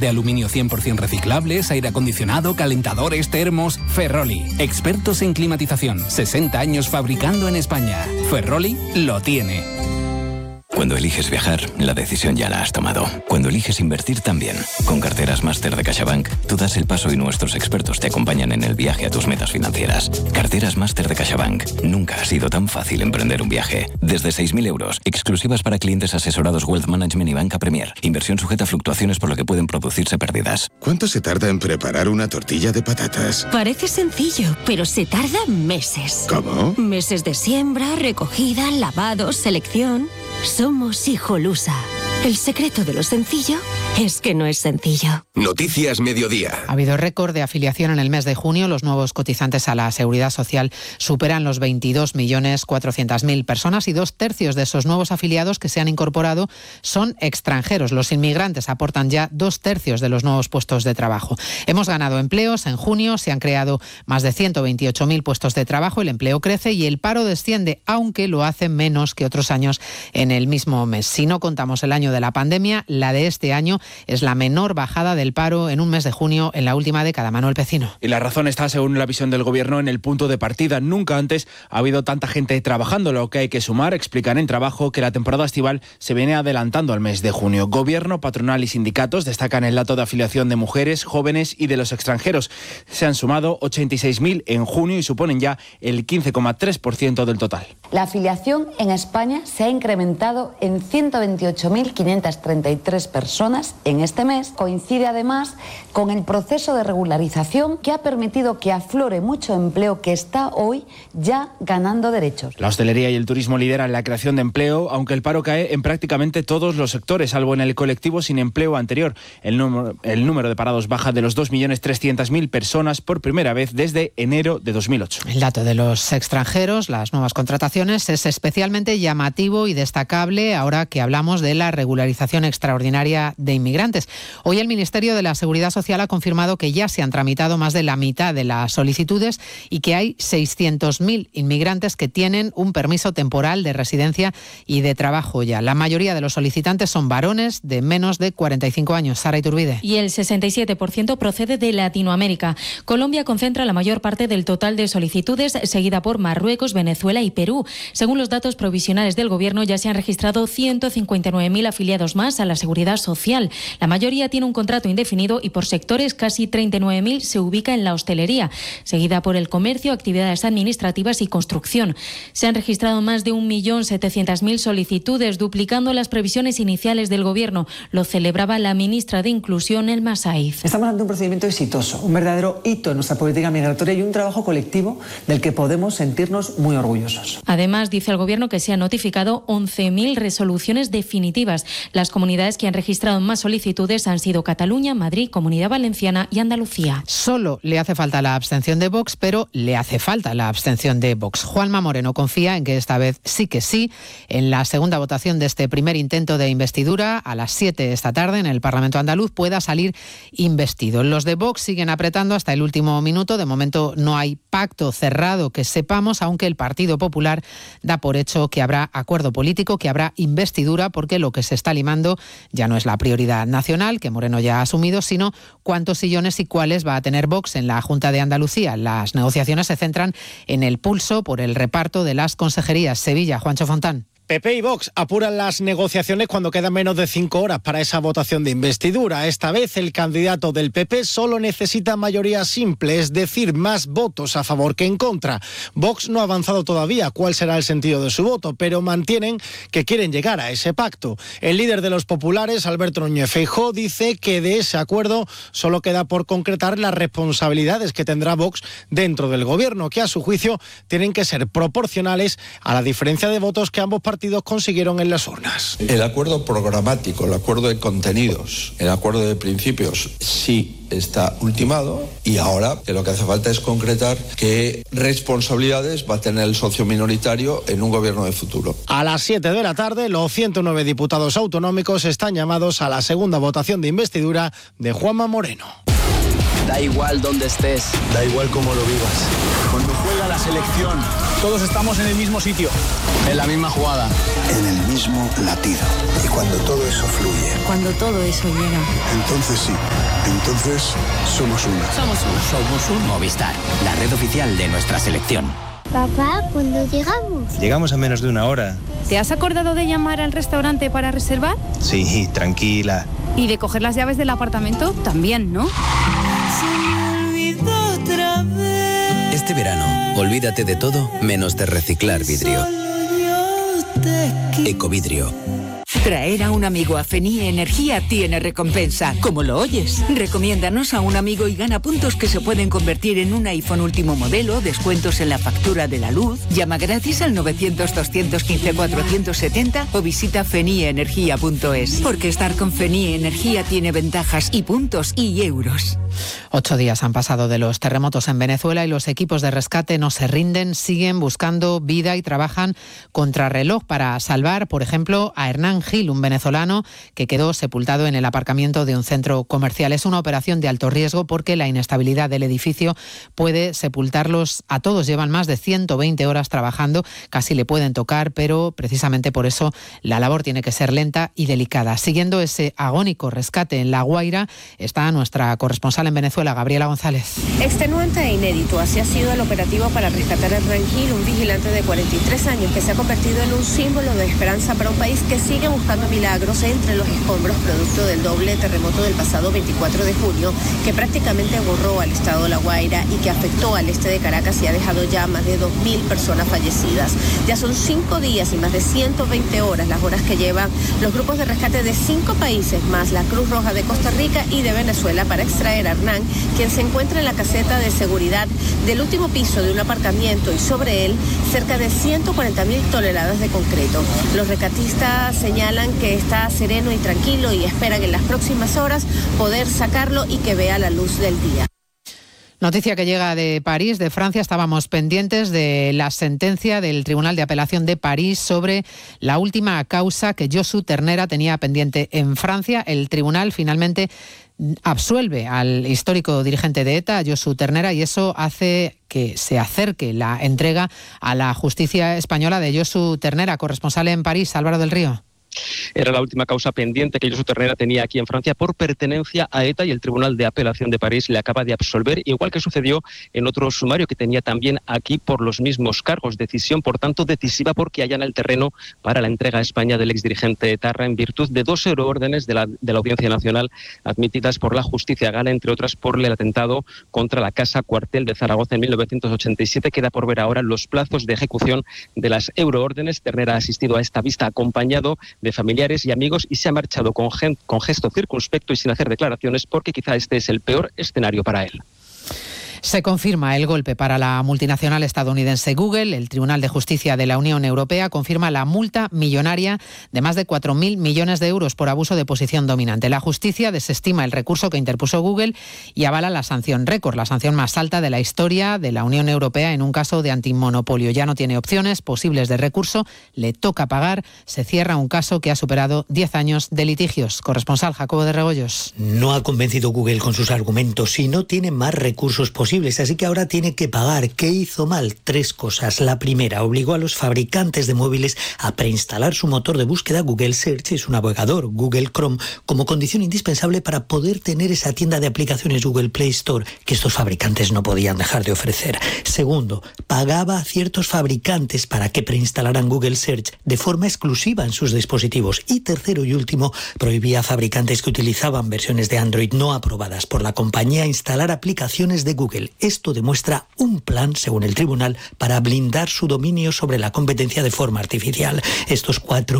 de aluminio 100% reciclables, aire acondicionado, calentadores, termos. Ferroli, expertos en climatización. 60 años fabricando en España. Ferroli lo tiene. Cuando eliges viajar, la decisión ya la has tomado. Cuando eliges invertir también. Con Carteras Máster de CaixaBank, tú das el paso y nuestros expertos te acompañan en el viaje a tus metas financieras. Carteras Máster de CaixaBank. Nunca ha sido tan fácil emprender un viaje. Desde 6.000 euros, exclusivas para clientes asesorados Wealth Management y Banca Premier. Inversión sujeta a fluctuaciones por lo que pueden producirse pérdidas. ¿Cuánto se tarda en preparar una tortilla de patatas? Parece sencillo, pero se tarda meses. ¿Cómo? Meses de siembra, recogida, lavado, selección. Somos Hijolusa. El secreto de lo sencillo es que no es sencillo. Noticias Mediodía. Ha habido récord de afiliación en el mes de junio. Los nuevos cotizantes a la Seguridad Social superan los 22.400.000 personas y 2/3 de esos nuevos afiliados que se han incorporado son extranjeros. Los inmigrantes aportan ya 2/3 de los nuevos puestos de trabajo. Hemos ganado empleos. En junio se han creado más de 128.000 puestos de trabajo. El empleo crece y el paro desciende, aunque lo hace menos que otros años en el mismo mes. Si no contamos el año de la pandemia, la de este año es la menor bajada del paro en un mes de junio en la última década. Manuel Pecino. Y la razón está, según la visión del Gobierno, en el punto de partida. Nunca antes ha habido tanta gente trabajando. Lo que hay que sumar, explican en Trabajo, que la temporada estival se viene adelantando al mes de junio. Gobierno, patronal y sindicatos destacan el dato de afiliación de mujeres, jóvenes y de los extranjeros. Se han sumado 86.000 en junio y suponen ya el 15,3% del total. La afiliación en España se ha incrementado en 128.533 personas en este mes. Coincide además con el proceso de regularización que ha permitido que aflore mucho empleo que está hoy ya ganando derechos. La hostelería y el turismo lideran la creación de empleo, aunque el paro cae en prácticamente todos los sectores, salvo en el colectivo sin empleo anterior. El número de parados baja de los 2.300.000 personas por primera vez desde enero de 2008. El dato de los extranjeros, las nuevas contrataciones, es especialmente llamativo y destacable ahora que hablamos de la regularización extraordinaria de inmigrantes. Hoy el Ministerio de la Seguridad Social ha confirmado que ya se han tramitado más de la mitad de las solicitudes y que hay 600.000 inmigrantes que tienen un permiso temporal de residencia y de trabajo ya. La mayoría de los solicitantes son varones de menos de 45 años. Sara Iturbide. Y el 67% procede de Latinoamérica. Colombia concentra la mayor parte del total de solicitudes, seguida por Marruecos, Venezuela y Perú. Según los datos provisionales del Gobierno, ya se han registrado 159.000 afiliados más a la Seguridad Social. La mayoría tiene un contrato indefinido y por sectores casi 39.000 se ubica en la hostelería, seguida por el comercio, actividades administrativas y construcción. Se han registrado más de 1.700.000 solicitudes, duplicando las previsiones iniciales del Gobierno. Lo celebraba la ministra de Inclusión, Elma Saiz. Estamos ante un procedimiento exitoso, un verdadero hito en nuestra política migratoria y un trabajo colectivo del que podemos sentirnos muy orgullosos. Además, dice el Gobierno que se han notificado 11.000 resoluciones definitivas. Las comunidades que han registrado más solicitudes han sido Cataluña, Madrid, Comunidad Valenciana y Andalucía. Solo le hace falta la abstención de Vox, pero le hace falta la abstención de Vox. Juanma Moreno confía en que esta vez sí que sí, en la segunda votación de este primer intento de investidura, a las 7 esta tarde en el Parlamento andaluz, pueda salir investido. Los de Vox siguen apretando hasta el último minuto. De momento no hay pacto cerrado que sepamos, aunque el Partido Popular da por hecho que habrá acuerdo político, que habrá investidura, porque lo que se está limando ya no es la prioridad nacional, que Moreno ya ha asumido, sino cuántos sillones y cuáles va a tener Vox en la Junta de Andalucía. Las negociaciones se centran en el pulso por el reparto de las consejerías. Sevilla, Juancho Fontán. PP y Vox apuran las negociaciones cuando quedan menos de 5 horas para esa votación de investidura. Esta vez el candidato del PP solo necesita mayoría simple, es decir, más votos a favor que en contra. Vox no ha avanzado todavía cuál será el sentido de su voto, pero mantienen que quieren llegar a ese pacto. El líder de los populares, Alberto Núñez Feijóo, dice que de ese acuerdo solo queda por concretar las responsabilidades que tendrá Vox dentro del gobierno, que a su juicio tienen que ser proporcionales a la diferencia de votos que ambos partidos consiguieron en las urnas. El acuerdo programático, el acuerdo de contenidos, el acuerdo de principios sí está ultimado y ahora lo que hace falta es concretar qué responsabilidades va a tener el socio minoritario en un gobierno de futuro. A las 7 de la tarde, los 109 diputados autonómicos están llamados a la segunda votación de investidura de Juanma Moreno. Da igual dónde estés. Da igual cómo lo vivas. Cuando juega la selección, todos estamos en el mismo sitio, en la misma jugada, en el mismo latido. Y cuando todo eso fluye, cuando todo eso llega, entonces sí, entonces somos uno. Somos un Movistar, la red oficial de nuestra selección. Papá, ¿cuándo llegamos? Llegamos en menos de una hora. ¿Te has acordado de llamar al restaurante para reservar? Sí, tranquila. ¿Y de coger las llaves del apartamento? También, ¿no? Este verano, olvídate de todo menos de reciclar vidrio. Ecovidrio. Traer a un amigo a FENIE Energía tiene recompensa. ¿Cómo lo oyes? Recomiéndanos a un amigo y gana puntos que se pueden convertir en un iPhone último modelo, descuentos en la factura de la luz. Llama gratis al 900-215-470 o visita fenieenergia.es. Porque estar con FENIE Energía tiene ventajas y puntos y euros. 8 días han pasado de los terremotos en Venezuela y los equipos de rescate no se rinden, siguen buscando vida y trabajan contrarreloj para salvar, por ejemplo, a Hernán Gil, un venezolano que quedó sepultado en el aparcamiento de un centro comercial. Es una operación de alto riesgo porque la inestabilidad del edificio puede sepultarlos a todos. Llevan más de 120 horas trabajando, casi le pueden tocar, pero precisamente por eso la labor tiene que ser lenta y delicada. Siguiendo ese agónico rescate en La Guaira está nuestra corresponsal en Venezuela, Gabriela González. Extenuante e inédito, así ha sido el operativo para rescatar a Hernán Gil, un vigilante de 43 años que se ha convertido en un símbolo de esperanza para un país que sigue buscando milagros entre los escombros producto del doble terremoto del pasado 24 de junio, que prácticamente borró al estado de La Guaira y que afectó al este de Caracas y ha dejado ya más de 2.000 personas fallecidas. Ya son 5 días y más de 120 horas las horas que llevan los grupos de rescate de 5 países, más la Cruz Roja de Costa Rica y de Venezuela, para extraer a Hernán, quien se encuentra en la caseta de seguridad del último piso de un aparcamiento y sobre él cerca de 140.000 toneladas de concreto. Los rescatistas señalan que está sereno y tranquilo y esperan en las próximas horas poder sacarlo y que vea la luz del día. Noticia que llega de París, de Francia. Estábamos pendientes de la sentencia del Tribunal de Apelación de París sobre la última causa que Josu Ternera tenía pendiente en Francia. El tribunal finalmente absuelve al histórico dirigente de ETA, Josu Ternera, y eso hace que se acerque la entrega a la justicia española de Josu Ternera. Corresponsal en París, Álvaro del Río. Era la última causa pendiente que Josu Ternera tenía aquí en Francia por pertenencia a ETA y el Tribunal de Apelación de París le acaba de absolver, igual que sucedió en otro sumario que tenía también aquí por los mismos cargos. Decisión, por tanto, decisiva porque allana el terreno para la entrega a España del exdirigente etarra en virtud de 2 euroórdenes de la Audiencia Nacional admitidas por la justicia gala, entre otras por el atentado contra la Casa Cuartel de Zaragoza en 1987. Queda por ver ahora los plazos de ejecución de las euroórdenes. Ternera ha asistido a esta vista acompañado de familiares y amigos y se ha marchado con gesto circunspecto y sin hacer declaraciones porque quizá este es el peor escenario para él. Se confirma el golpe para la multinacional estadounidense Google. El Tribunal de Justicia de la Unión Europea confirma la multa millonaria de más de 4.000 millones de euros por abuso de posición dominante. La justicia desestima el recurso que interpuso Google y avala la sanción récord, la sanción más alta de la historia de la Unión Europea en un caso de antimonopolio. Ya no tiene opciones posibles de recurso, le toca pagar. Se cierra un caso que ha superado 10 años de litigios. Corresponsal Jacobo de Regoyos. No ha convencido Google con sus argumentos y no tiene más recursos posibles, así que ahora tiene que pagar. ¿Qué hizo mal? 3 cosas. La primera, obligó a los fabricantes de móviles a preinstalar su motor de búsqueda Google Search, es un navegador Google Chrome, como condición indispensable para poder tener esa tienda de aplicaciones Google Play Store que estos fabricantes no podían dejar de ofrecer. Segundo, pagaba a ciertos fabricantes para que preinstalaran Google Search de forma exclusiva en sus dispositivos. Y tercero y último, prohibía a fabricantes que utilizaban versiones de Android no aprobadas por la compañía instalar aplicaciones de Google. Esto demuestra un plan, según el tribunal, para blindar su dominio sobre la competencia de forma artificial. Estos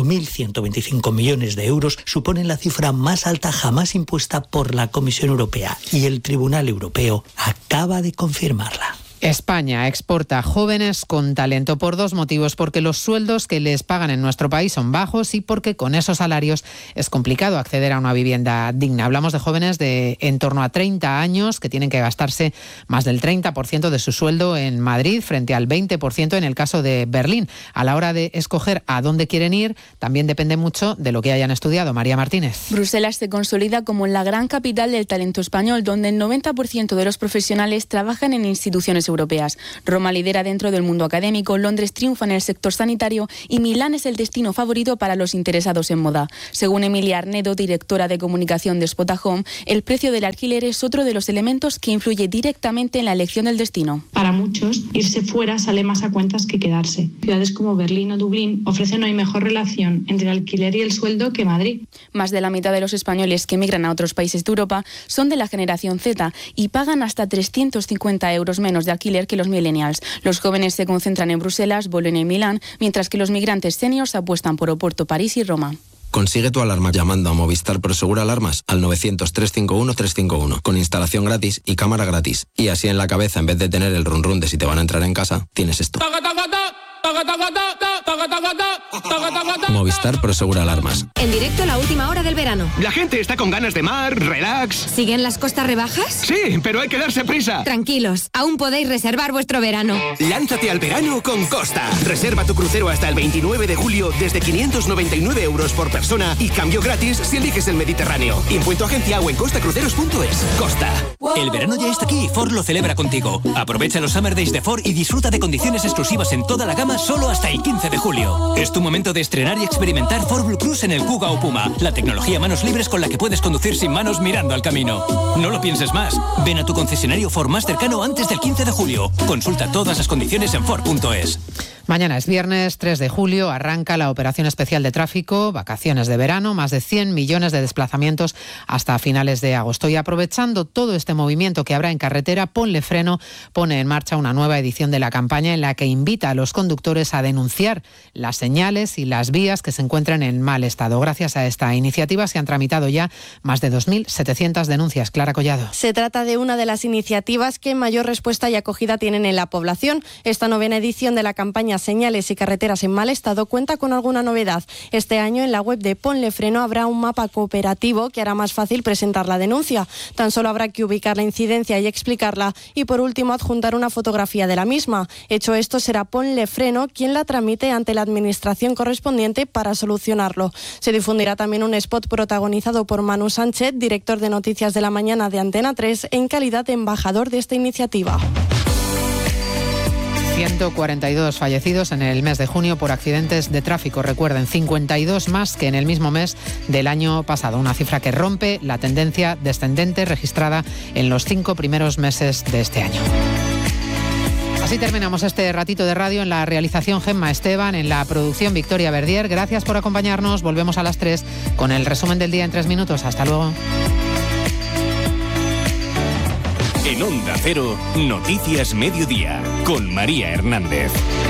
4.125 millones de euros suponen la cifra más alta jamás impuesta por la Comisión Europea y el Tribunal Europeo acaba de confirmarla. España exporta jóvenes con talento por 2 motivos: porque los sueldos que les pagan en nuestro país son bajos y porque con esos salarios es complicado acceder a una vivienda digna. Hablamos de jóvenes de en torno a 30 años que tienen que gastarse más del 30% de su sueldo en Madrid frente al 20% en el caso de Berlín. A la hora de escoger a dónde quieren ir, también depende mucho de lo que hayan estudiado. María Martínez. Bruselas se consolida como la gran capital del talento español, donde el 90% de los profesionales trabajan en instituciones europeas. Roma lidera dentro del mundo académico, Londres triunfa en el sector sanitario y Milán es el destino favorito para los interesados en moda. Según Emilia Arnedo, directora de comunicación de Spotahome, el precio del alquiler es otro de los elementos que influye directamente en la elección del destino. Para muchos, irse fuera sale más a cuentas que quedarse. Ciudades como Berlín o Dublín ofrecen hoy mejor relación entre el alquiler y el sueldo que Madrid. Más de la mitad de los españoles que emigran a otros países de Europa son de la generación Z y pagan hasta 350 euros menos de alquiler que los millennials. Los jóvenes se concentran en Bruselas, Bolonia y Milán, mientras que los migrantes seniors apuestan por Oporto, París y Roma. Consigue tu alarma llamando a Movistar Prosegur Alarmas al 900-351-351 con instalación gratis y cámara gratis. Y así en la cabeza, en vez de tener el run run de si te van a entrar en casa, tienes esto. Movistar Prosegur Alarmas. En directo la última hora del verano. La gente está con ganas de mar, relax. ¿Siguen las costas rebajas? Sí, pero hay que darse prisa. Tranquilos, aún podéis reservar vuestro verano. Lánzate al verano con Costa. Reserva tu crucero hasta el 29 de julio desde 599 euros por persona y cambio gratis si eliges el Mediterráneo. Impuesto agencia o en costacruceros.es. Costa. El verano ya está aquí y Ford lo celebra contigo. Aprovecha los Summer Days de Ford y disfruta de condiciones exclusivas en toda la gama solo hasta el 15 de julio. Es tu momento de estrenar y experimentar Ford Blue Cruise en el Kuga o Puma, la tecnología manos libres con la que puedes conducir sin manos mirando al camino. No lo pienses más. Ven a tu concesionario Ford más cercano antes del 15 de julio. Consulta todas las condiciones en Ford.es. Mañana es viernes 3 de julio, arranca la operación especial de tráfico, vacaciones de verano, más de 100 millones de desplazamientos hasta finales de agosto. Y aprovechando todo este movimiento que habrá en carretera, Ponle Freno pone en marcha una nueva edición de la campaña en la que invita a los conductores a denunciar las señales y las vías que se encuentran en mal estado. Gracias a esta iniciativa se han tramitado ya más de 2.700 denuncias. Clara Collado. Se trata de una de las iniciativas que mayor respuesta y acogida tienen en la población. Esta 9ª edición de la campaña Señales y carreteras en mal estado cuenta con alguna novedad. Este año en la web de Ponle Freno habrá un mapa cooperativo que hará más fácil presentar la denuncia. Tan solo habrá que ubicar la incidencia y explicarla y por último adjuntar una fotografía de la misma. Hecho esto, será Ponle Freno quien la tramite ante la administración correspondiente para solucionarlo. Se difundirá también un spot protagonizado por Manu Sánchez, director de Noticias de la Mañana de Antena 3, en calidad de embajador de esta iniciativa. 142 fallecidos en el mes de junio por accidentes de tráfico. Recuerden, 52 más que en el mismo mes del año pasado. Una cifra que rompe la tendencia descendente registrada en los 5 primeros meses de este año. Así terminamos este ratito de radio. En la realización Gemma Esteban, en la producción Victoria Verdier. Gracias por acompañarnos. Volvemos a las 3 con el resumen del día en 3 minutos. Hasta luego. En Onda Cero, Noticias Mediodía, con María Hernández.